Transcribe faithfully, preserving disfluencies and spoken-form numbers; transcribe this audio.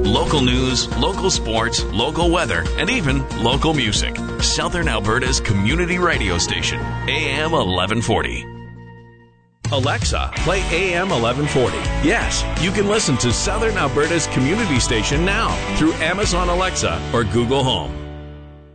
Local news, local sports, local weather, and even local music. Southern Alberta's community radio station, A M eleven forty. Alexa, play A M eleven forty. Yes, you can listen to Southern Alberta's community station now through Amazon Alexa or Google Home.